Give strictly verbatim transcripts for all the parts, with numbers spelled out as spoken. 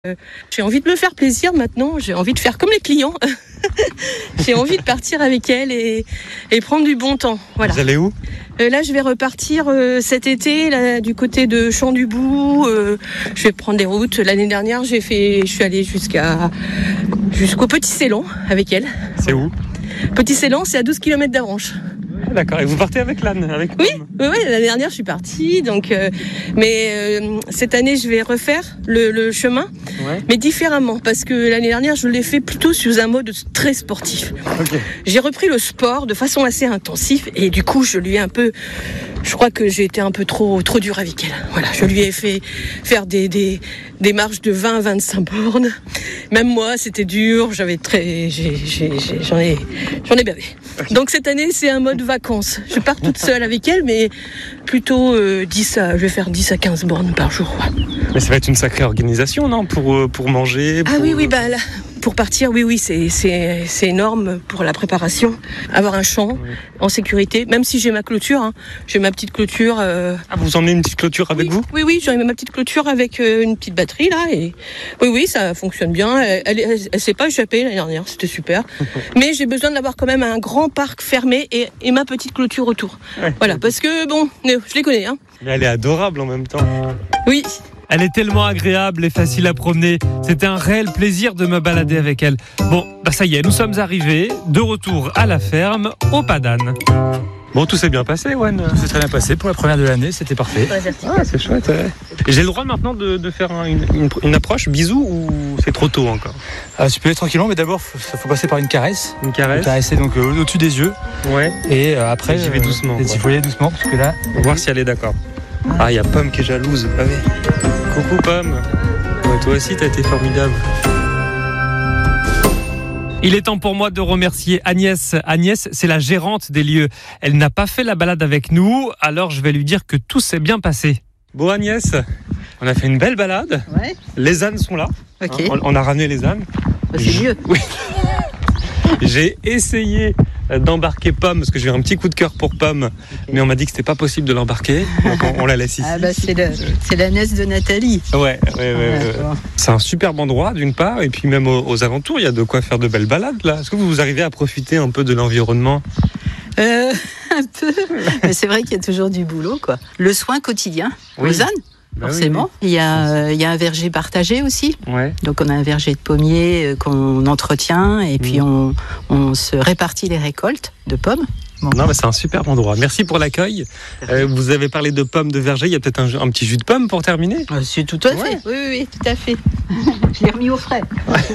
Euh, j'ai envie de me faire plaisir maintenant, j'ai envie de faire comme les clients. J'ai envie de partir avec elle et, et prendre du bon temps. Voilà. Vous allez où ? euh, Là, je vais repartir euh, cet été là, du côté de Champs-du-Bout. Euh, je vais prendre des routes. L'année dernière, j'ai fait, je suis allée jusqu'à jusqu'au Petit Ceylan avec elle. C'est où ? Petit Ceylan, c'est à douze kilomètres d'Avranches. D'accord, et vous partez avec l'âne avec Oui, oui, oui, l'année dernière je suis partie, donc, euh, mais euh, cette année je vais refaire le, le chemin, ouais. mais différemment, parce que l'année dernière je l'ai fait plutôt sous un mode très sportif. Okay. J'ai repris le sport de façon assez intensive et du coup je lui ai un peu, je crois que j'ai été un peu trop, trop dur avec elle. Voilà, je lui ai fait faire des, des, des marches de vingt à vingt-cinq bornes. Même moi c'était dur, j'avais très, j'ai, j'ai, j'ai, j'en ai, j'en ai bavé. Donc cette année c'est un mode vacances. Je pars toute seule avec elle, mais plutôt euh, dix à, je vais faire dix à quinze bornes par jour. Ouais. Mais ça va être une sacrée organisation, non ? Pour, pour manger pour... Ah oui, oui, bah là, pour partir, oui, oui, c'est, c'est, c'est énorme pour la préparation. Avoir un champ oui. en sécurité, même si j'ai ma clôture, hein, j'ai ma petite clôture. Euh... Ah, vous emmenez une petite clôture avec oui, vous ? Oui, oui, j'ai ma petite clôture avec euh, une petite batterie là. Et oui, oui, ça fonctionne bien. Elle, elle, elle, elle s'est pas échappée l'année dernière, c'était super. Mais j'ai besoin d'avoir quand même un grand parc fermé et, et ma petite clôture autour. Ouais. Voilà, parce que bon, je les connais. Hein. Mais elle est adorable en même temps. Oui. Elle est tellement agréable et facile à promener. C'était un réel plaisir de me balader avec elle. Bon, bah ça y est, nous sommes arrivés, de retour à la ferme, au pas d'âne. Bon, tout s'est bien passé, Wen. Tout s'est très bien passé pour la première de l'année, c'était parfait. Ah, c'est chouette. Ouais. Et j'ai le droit maintenant de, de faire un, une, une, une approche, bisou, ou c'est trop tôt encore ? Ah, tu peux aller tranquillement, mais d'abord, il faut passer par une caresse. Une caresse. Caresser donc euh, au-dessus des yeux. Ouais. Et euh, après, j'y vais doucement. Il faut y aller doucement, parce que là. On va voir si elle est d'accord. Ah, il y a Pomme qui est jalouse. Ah oui. Coucou Pomme. Ouais, toi aussi, t'as été formidable. Il est temps pour moi de remercier Agnès. Agnès, c'est la gérante des lieux. Elle n'a pas fait la balade avec nous, alors je vais lui dire que tout s'est bien passé. Bon Agnès, on a fait une belle balade. Ouais. Les ânes sont là. Ok. Hein, on, on a ramené les ânes. Bah, c'est je... mieux. Oui. J'ai essayé d'embarquer Pomme parce que j'ai eu un petit coup de cœur pour Pomme, okay. Mais on m'a dit que c'était pas possible de l'embarquer, donc on, on la laisse ici. Ah bah c'est, le, c'est la nièce de Nathalie. Ouais, ouais, ouais. ouais, ouais. C'est un superbe endroit d'une part, et puis même aux, aux alentours, il y a de quoi faire de belles balades là. Est-ce que vous arrivez à profiter un peu de l'environnement ? euh, Un peu, mais c'est vrai qu'il y a toujours du boulot, quoi. Le soin quotidien oui. aux ânes. Bah forcément. Oui, oui. Il y a, euh, il y a un verger partagé aussi. Ouais. Donc on a un verger de pommiers euh, qu'on entretient et puis mmh. on, on se répartit les récoltes de pommes. Bon. Non, mais c'est un super endroit. Merci pour l'accueil. Euh, vous avez parlé de pommes de verger. Il y a peut-être un, un petit jus de pomme pour terminer ? euh, C'est tout à fait. Ouais. Oui, oui, oui, tout à fait. Je l'ai remis au frais.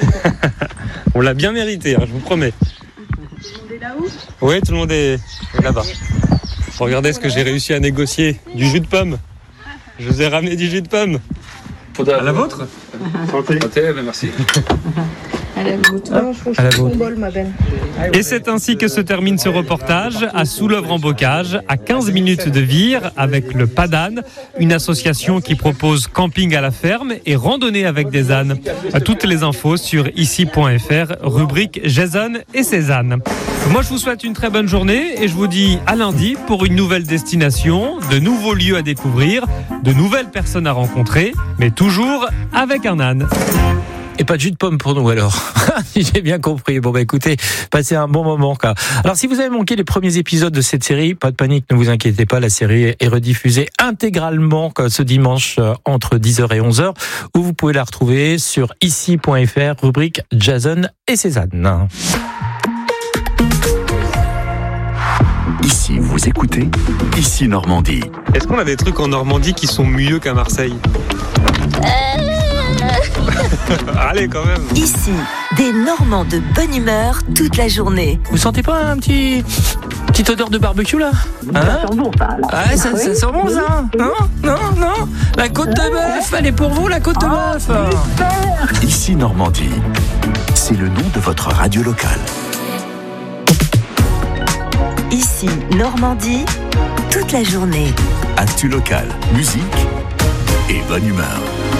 On l'a bien mérité, hein, je vous promets. Tout le monde est là-haut ? Oui, tout le monde est là-bas. Regardez ce que j'ai réussi à négocier. Du jus de pomme. Je vous ai ramené du jus de pomme. À la vôtre ? Santé. Santé, ben merci. À la vôtre. Ah, je à la vôtre. Bol, ma belle. Et c'est ainsi que se termine ce reportage à Soulœuvre-en-Bocage, à quinze minutes de Vire, avec le Pas d'âne, une association qui propose camping à la ferme et randonnée avec des ânes. Toutes les infos sur ici point f r, rubrique Jason et ses ânes. Moi, je vous souhaite une très bonne journée et je vous dis à lundi pour une nouvelle destination, de nouveaux lieux à découvrir, de nouvelles personnes à rencontrer, mais toujours avec un âne. Et pas de jus de pomme pour nous alors. J'ai bien compris. Bon bah écoutez, passez un bon moment quoi. Alors si vous avez manqué les premiers épisodes de cette série, pas de panique, ne vous inquiétez pas, la série est rediffusée intégralement ce dimanche entre dix heures et onze heures, où vous pouvez la retrouver sur ici point f r, rubrique Jason et ses ânes. Ici, vous écoutez Ici Normandie. Est-ce qu'on a des trucs en Normandie qui sont mieux qu'à Marseille ? Allez, quand même. Ici, des Normands de bonne humeur toute la journée. Vous sentez pas un petit petite odeur de barbecue là ? Hein ? Ça sent bon ça. Là. Ah, ça, ça sent bon ça. Non, non, non. La côte de bœuf, elle est pour vous la côte de bœuf. Ici Normandie, c'est le nom de votre radio locale. Ici Normandie, toute la journée. Actu locale, musique et bonne humeur.